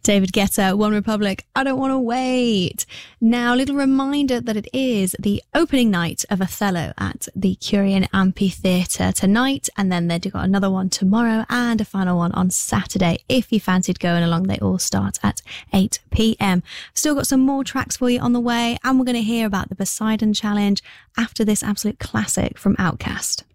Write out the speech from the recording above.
David Guetta, One Republic, I Don't Want to Wait. Now, a little reminder that it is the opening night of Othello at the Curian Amphitheatre tonight, and then they've got another one tomorrow and a final one on Saturday. If you fancied going along, they all start at 8 p.m. Still got some more tracks for you on the way, and we're going to hear about the Poseidon Challenge after this absolute classic from Outkast.